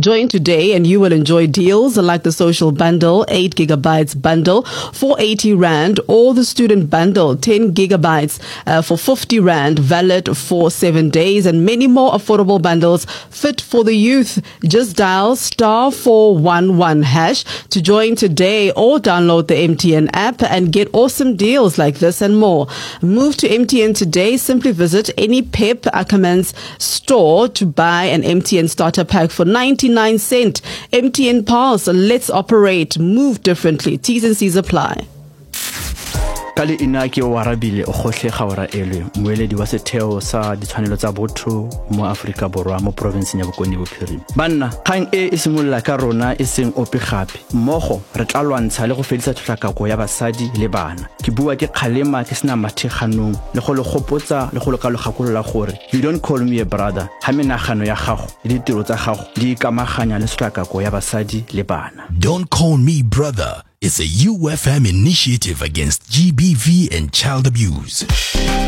Join today and you will enjoy deals like the social bundle, 8 gigabytes bundle for 80 Rand, or the student bundle, 10 gigabytes for 50 Rand, valid for 7 days, and many more affordable bundles fit for the youth. Just dial *411# to join today, or download the MTN app and get awesome deals like this and more. Move to MTN today. Simply visit any Pep Ackermans store to buy an MTN starter pack for 99 cents. MTN Pulse, let's operate. Move differently. T's and C's apply. Kali inaki warabile o gohle gaora elwe moeledi wa setheo sa ditshwanelo tsa botho mo Afrika Borwa mo province ya Bokone Bophirima. Banna kgang e simolla ka rona e seng ope gape mmogo re tla lwantsha le go fedisa tlhakako ya basadi le bana. Ke bua ke kgalema ke sena matheganong le go le gopotsa le go le ka logakolola gore you don't call me a brother ha menagano ya gago le ditiro tsa gago di ikamaganya le tlhakako ya basadi le bana. Don't call me brother. It's a UFM initiative against GBV and child abuse.